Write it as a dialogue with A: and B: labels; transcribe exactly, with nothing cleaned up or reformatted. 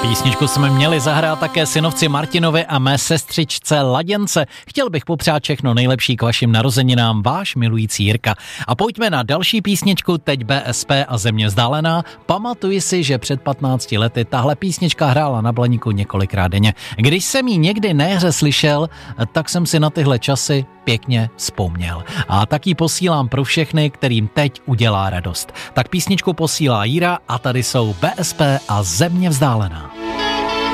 A: Písničku jsme měli zahrát také synovci Martinovi a mé sestřičce Laděnce. Chtěl bych popřát všechno nejlepší k vašim narozeninám, váš milující Jirka. A pojďme na další písničku, teď B S P a Země vzdálená. Pamatuji si, že před patnácti lety tahle písnička hrála na Blaníku několikrát denně. Když jsem ji někdy na jaře slyšel, tak jsem si na tyhle časy pěkně vzpomněl. A tak ji posílám pro všechny, kterým teď udělá radost. Tak písničku posílá Jíra a tady jsou B S P a Země vzdálená.